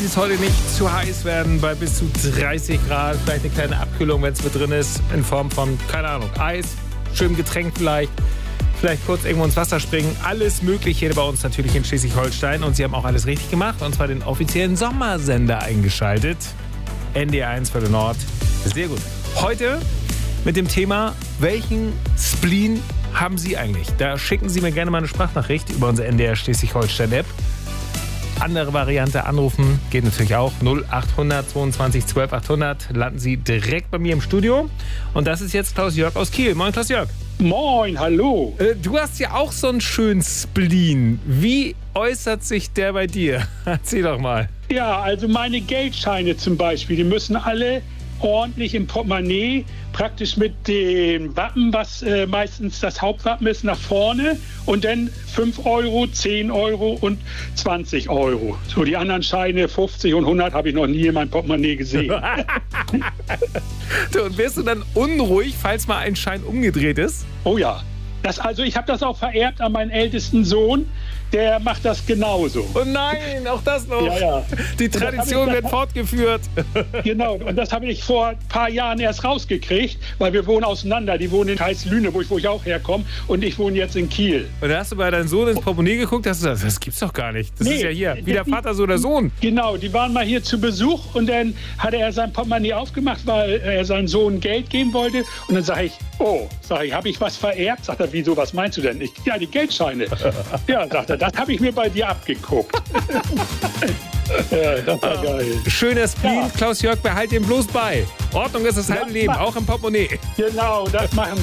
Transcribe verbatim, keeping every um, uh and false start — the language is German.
Sie es heute nicht zu heiß werden, bei bis zu dreißig Grad. Vielleicht eine kleine Abkühlung, wenn es mit drin ist, in Form von, keine Ahnung, Eis, schönem Getränk vielleicht. Vielleicht kurz irgendwo ins Wasser springen. Alles Mögliche bei uns natürlich in Schleswig-Holstein. Und Sie haben auch alles richtig gemacht. Und zwar den offiziellen Sommersender eingeschaltet. N D R eins für den Nord. Sehr gut. Heute mit dem Thema, welchen Spleen haben Sie eigentlich? Da schicken Sie mir gerne mal eine Sprachnachricht über unsere N D R Schleswig-Holstein-App. Andere Variante, anrufen, geht natürlich auch. null achthundert zweiundzwanzig zwölf achthundert. Landen Sie direkt bei mir im Studio. Und das ist jetzt Klaus-Jörg aus Kiel. Moin, Klaus-Jörg. Moin, hallo. Äh, du hast ja auch so einen schönen Spleen. Wie äußert sich der bei dir? Erzähl doch mal. Ja, also meine Geldscheine zum Beispiel, die müssen alle ordentlich im Portemonnaie, praktisch mit dem Wappen, was äh, meistens das Hauptwappen ist, nach vorne und dann fünf Euro, zehn Euro und zwanzig Euro. So, die anderen Scheine, fünfzig und hundert, habe ich noch nie in meinem Portemonnaie gesehen. Du, und wirst du dann unruhig, falls mal ein Schein umgedreht ist? Oh ja. Das, also ich habe das auch vererbt an meinen ältesten Sohn. Der macht das genauso. Oh nein, auch das noch. Ja, ja. Die Tradition wird fortgeführt. Genau, und das habe ich vor ein paar Jahren erst rausgekriegt, weil wir wohnen auseinander. Die wohnen in Heißlüne, wo ich, wo ich auch herkomme, und ich wohne jetzt in Kiel. Und da hast du bei deinem Sohn ins Portemonnaie geguckt, hast du gesagt, das gibt's doch gar nicht. Das Nee, ist ja hier, wie der Vater, so der Sohn. Genau, die waren mal hier zu Besuch und dann hatte er sein Portemonnaie aufgemacht, weil er seinem Sohn Geld geben wollte. Und dann sage ich, oh, sage ich, habe ich was vererbt? Sagt er, wieso, was meinst du denn? Ich, ja, die Geldscheine. Ja, sagt er, das habe ich mir bei dir abgeguckt. Ja, das war geil. Schöner Spleen, Ja. Klaus-Jörg, behalt den bloß bei. Ordnung ist das halbe Leben, auch im Portemonnaie. Genau, das machen